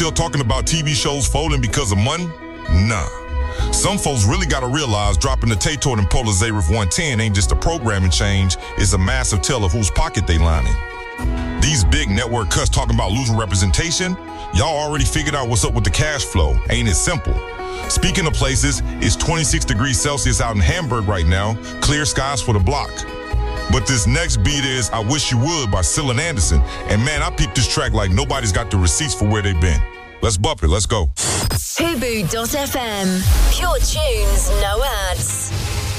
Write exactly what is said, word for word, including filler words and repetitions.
Still talking about T V shows folding because of money? Nah. Some folks really gotta realize dropping the Taytord and Polar Zarif one ten ain't just a programming change, it's a massive tell of whose pocket they lining. These big network cuts talking about losing representation, y'all already figured out what's up with the cash flow. Ain't it simple? Speaking of places, it's twenty-six degrees Celsius out in Hamburg right now, clear skies for the block. But this next beat is I Wish You Would by Syl and Anderson. And man, I peeped this track like nobody's got the receipts for where they've been. Let's bump it, let's go. Hubu dot F M. Pure tunes, no ads.